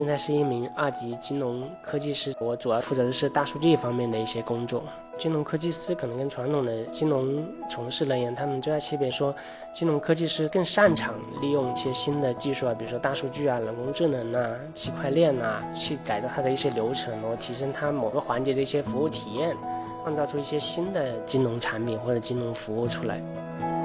现在是一名2级金融科技师，我主要负责的是大数据方面的一些工作。金融科技师可能跟传统的金融从事人员，他们最大区别说，金融科技师更擅长利用一些新的技术啊，比如说大数据啊、人工智能啊、区块链啊，去改造它的一些流程，然后提升它某个环节的一些服务体验，创造出一些新的金融产品或者金融服务出来。